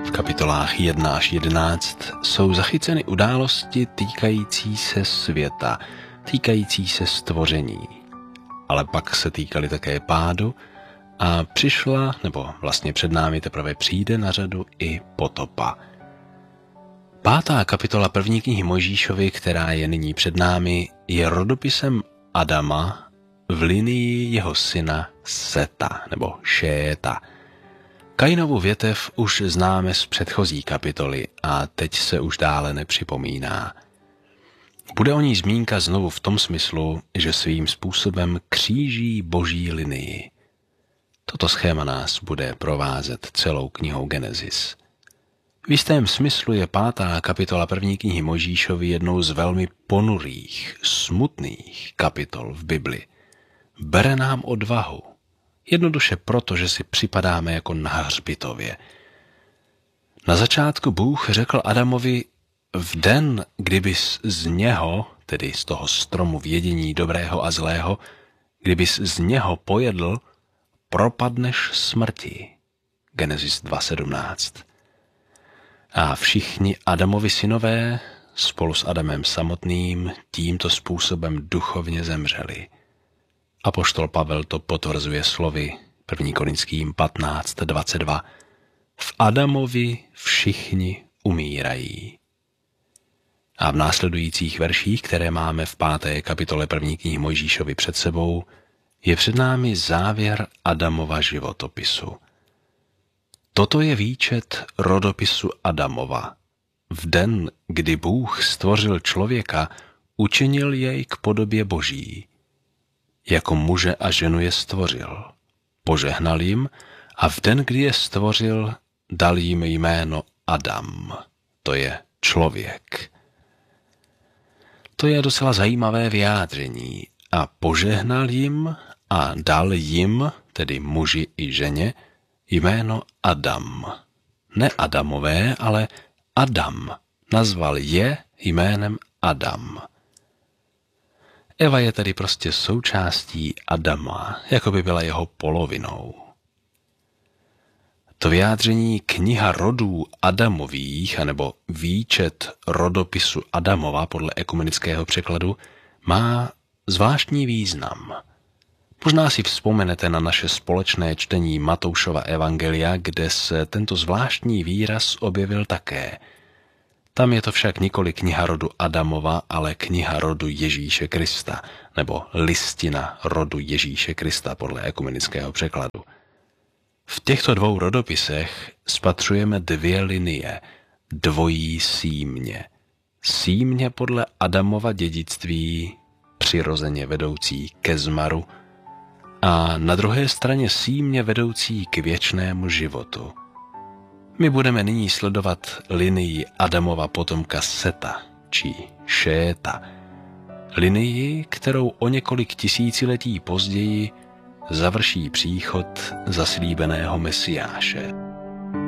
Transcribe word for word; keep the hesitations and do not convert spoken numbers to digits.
V kapitolách jedna až jedenáct jsou zachyceny události týkající se světa, týkající se stvoření. Ale pak se týkaly také pádu a přišla, nebo vlastně před námi teprve přijde na řadu i potopa. Pátá kapitola první knihy Mojžíšovy, která je nyní před námi, je rodopisem Adama v linii jeho syna Seta, nebo Šéta. Kainovu větev už známe z předchozí kapitoly a teď se už dále nepřipomíná. Bude o ní zmínka znovu v tom smyslu, že svým způsobem kříží boží linii. Toto schéma nás bude provázet celou knihou Genesis. V jistém smyslu je pátá kapitola první knihy Mojžíšovy jednou z velmi ponurých, smutných kapitol v Bibli. Bere nám odvahu. Jednoduše proto, že si připadáme jako na hřbitově. Na začátku Bůh řekl Adamovi, v den, kdybys z něho, tedy z toho stromu vědění dobrého a zlého, kdybys z něho pojedl, propadneš smrti. Genesis dva sedmnáct. A všichni Adamovi synové spolu s Adamem samotným tímto způsobem duchovně zemřeli. Apoštol Pavel to potvrzuje slovy první Korinským patnáct dvacet dva. V Adamovi všichni umírají. A v následujících verších, které máme v páté kapitole první knihy Mojžíšovy před sebou, je před námi závěr Adamova životopisu. Toto je výčet rodopisu Adamova. V den, kdy Bůh stvořil člověka, učinil jej k podobě Boží. Jako muže a ženu je stvořil. Požehnal jim a v den, kdy je stvořil, dal jim jméno Adam. To je člověk. To je docela zajímavé vyjádření. A požehnal jim a dal jim, tedy muži i ženě, jméno Adam. Ne Adamové, ale Adam. Nazval je jménem Adam. Eva je tedy prostě součástí Adama, jako by byla jeho polovinou. To vyjádření kniha rodů Adamových, anebo výčet rodopisu Adamova podle ekumenického překladu, má zvláštní význam. Možná si vzpomenete na naše společné čtení Matoušova evangelia, kde se tento zvláštní výraz objevil také. Tam je to však nikoli kniha rodu Adamova, ale kniha rodu Ježíše Krista, nebo listina rodu Ježíše Krista podle ekumenického překladu. V těchto dvou rodopisech spatřujeme dvě linie, dvojí símě. Símě podle Adamova dědictví, přirozeně vedoucí ke zmaru, a na druhé straně símě vedoucí k věčnému životu. My budeme nyní sledovat linii Adamova potomka Seta, či Šéta. Linii, kterou o několik tisíciletí později završí příchod zaslíbeného Mesiáše.